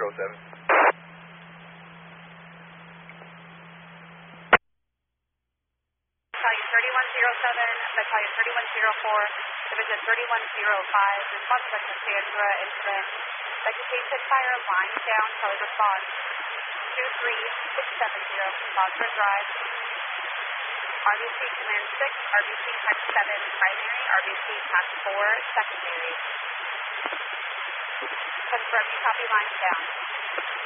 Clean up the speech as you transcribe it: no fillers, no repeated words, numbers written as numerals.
Battalion 3107, Battalion 3104, Division 3105, response to Cassandra incident. Vegetation fire line down, Kelly response. 23670, Foster Drive. RBC Command 6, RBC Tech 7 primary, RBC Task 4 secondary. Confirm you copy line down.